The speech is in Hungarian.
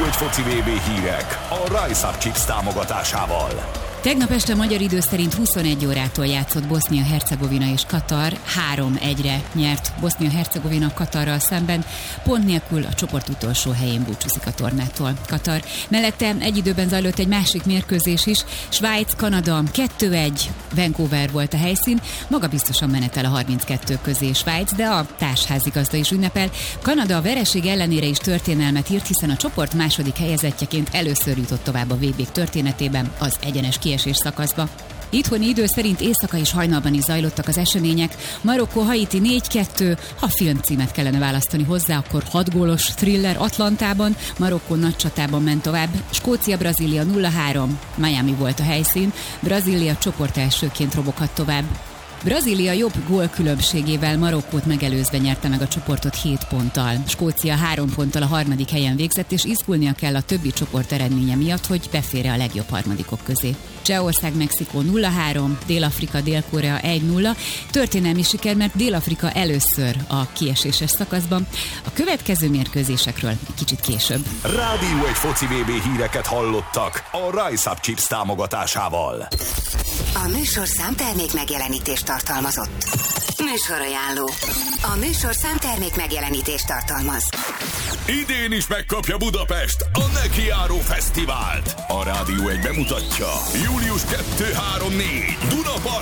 egy foci VB hírek a Rise Up Chips támogatásával. Tegnap este magyar idő szerint 21 órától játszott Bosznia-Hercegovina és Katar. 3-1-re nyert Bosznia-Hercegovina Katarral szemben, pont nélkül a csoport utolsó helyén búcsúzik a tornától Katar. Mellette egy időben zajlott egy másik mérkőzés is, Svájc-Kanada 2-1, Vancouver volt a helyszín, magabiztosan menetel a 32 közé Svájc, de a társházigazda is ünnepel. Kanada a vereség ellenére is történelmet írt, hiszen a csoport második helyezettjeként először jutott tovább a VB történetében az egyenes kiesés szakaszba. Itthoni idő szerint éjszaka és hajnalban is zajlottak az események. Marokkó-Haiti 4-2, ha filmcímet kellene választani hozzá, akkor 6 gólos thriller Atlantában, Marokkó nagy csatában ment tovább, Skócia-Brazília 0-3, Miami volt a helyszín, Brazília csoport elsőként roboghat tovább. Brazília jobb gólkülönbségével Marokkót megelőzve nyerte meg a csoportot 7 ponttal. Skócia 3 ponttal a harmadik helyen végzett, és izgulnia kell a többi csoport eredménye miatt, hogy befér a legjobb harmadikok közé. Csehország, Mexikó 0-3, Dél-Afrika, Dél-Korea 1-0. Történelmi siker, mert Dél-Afrika először a kieséses szakaszban. A következő mérkőzésekről egy kicsit később. Rádió egy foci VB híreket hallottak a Rise Up Chips támogatásával. A műsorszám termék megjelenítést tartalmazott. Műsorajánló. A műsorszám termék megjelenítést tartalmaz. Idén is megkapja Budapest a Nekiáró Fesztivált. A Rádió egy bemutatja. Július 2-3-4 Dunaparton